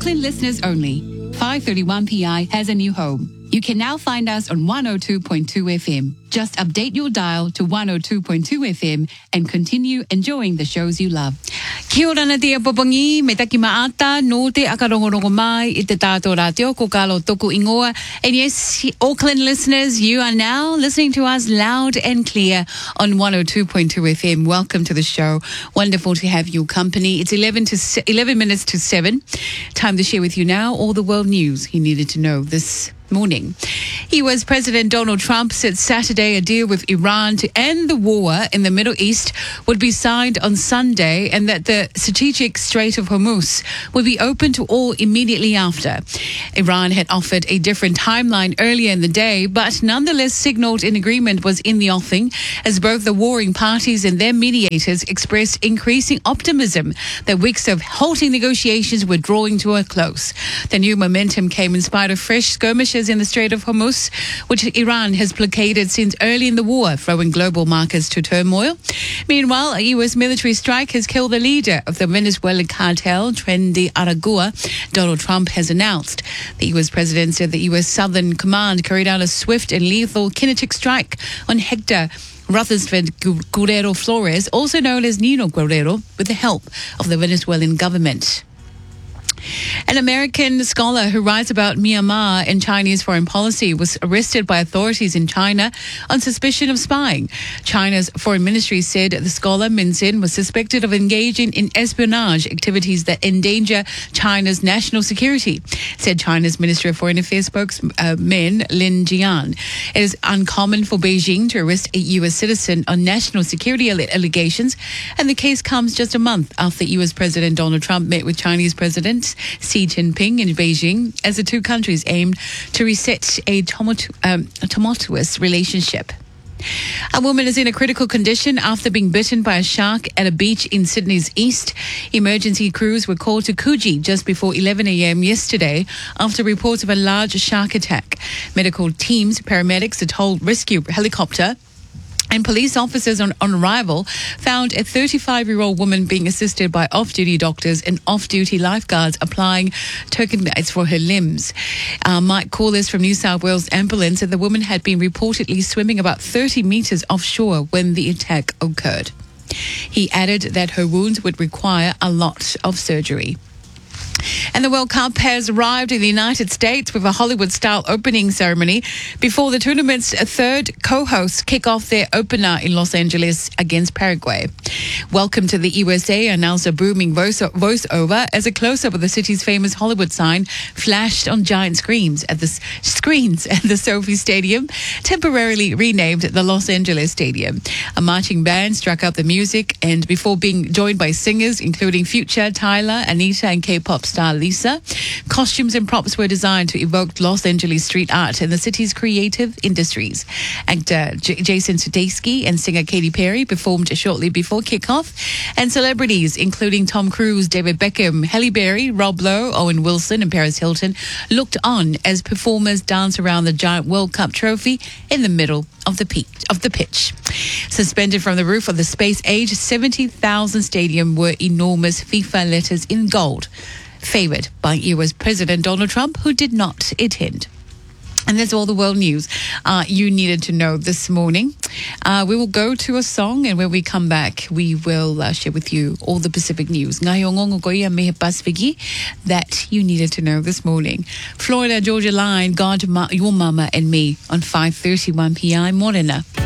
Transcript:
Auckland listeners only. 531 PI has a new home. You can now find us on 102.2 FM. Just update your dial to 102.2 FM and continue enjoying the shows you love. Kia ora na te apapangi, me taki maata, no te akarongorongo mai, I te tātou rāteo, ko kālo toku ingoa. And yes, Auckland listeners, you are now listening to us loud and clear on 102.2 FM. Welcome to the show. Wonderful to have your company. It's 11 minutes to 7. Time to share with you now all the world news you needed to know this morning. US President Donald Trump said Saturday a deal with Iran to end the war in the Middle East would be signed on Sunday and that the strategic Strait of Hormuz would be open to all immediately after. Iran had offered a different timeline earlier in the day, but nonetheless signaled an agreement was in the offing as both the warring parties and their mediators expressed increasing optimism that weeks of halting negotiations were drawing to a close. The new momentum came in spite of fresh skirmishes in the Strait of Hormuz, which Iran has blockaded since early in the war, throwing global markets to turmoil. Meanwhile, a U.S. military strike has killed the leader of the Venezuelan cartel, Tren de Aragua, Donald Trump has announced. The U.S. president said the U.S. Southern Command carried out a swift and lethal kinetic strike on Hector Rutherford Guerrero Flores, also known as Nino Guerrero, with the help of the Venezuelan government. An American scholar who writes about Myanmar and Chinese foreign policy was arrested by authorities in China on suspicion of spying. China's foreign ministry said the scholar Min Sin was suspected of engaging in espionage activities that endanger China's national security, said China's Ministry of Foreign Affairs spokesman Lin Jian. It is uncommon for Beijing to arrest a U.S. citizen on national security allegations, and the case comes just a month after U.S. President Donald Trump met with Chinese President Xi Jinping in Beijing as the two countries aimed to reset a tumultuous relationship. A woman is in a critical condition after being bitten by a shark at a beach in Sydney's east. Emergency crews were called to Coogee just before 11 a.m. yesterday after reports of a large shark attack. Medical teams, paramedics, a tow rescue helicopter, and police officers on arrival found a 35-year-old woman being assisted by off-duty doctors and off-duty lifeguards applying tourniquets for her limbs. Mike Corliss from New South Wales Ambulance said the woman had been reportedly swimming about 30 metres offshore when the attack occurred. He added that her wounds would require a lot of surgery. And the World Cup has arrived in the United States with a Hollywood-style opening ceremony before the tournament's third co-hosts kick off their opener in Los Angeles against Paraguay. Welcome to the USA announced a booming voiceover as a close-up of the city's famous Hollywood sign flashed on giant screens at the SoFi Stadium, temporarily renamed the Los Angeles Stadium. A marching band struck up the music, and before being joined by singers including Future, Tyler, Anita, and K-pop star Lisa, costumes and props were designed to evoke Los Angeles street art and the city's creative industries. Actor Jason Sudeikis and singer Katy Perry performed shortly before kickoff, and celebrities including Tom Cruise, David Beckham, Halle Berry, Rob Lowe, Owen Wilson, and Paris Hilton looked on as performers danced around the giant World Cup trophy in the middle of the pitch. Suspended from the roof of the space-age 70,000 stadium were enormous FIFA letters in gold, favoured by US President Donald Trump, who did not attend. And that's all the world news you needed to know this morning. We will go to a song, and when we come back, we will share with you all the Pacific news. That you needed to know this morning. Florida Georgia Line, God, Your Mama and Me on 5:31 p.m. Morena.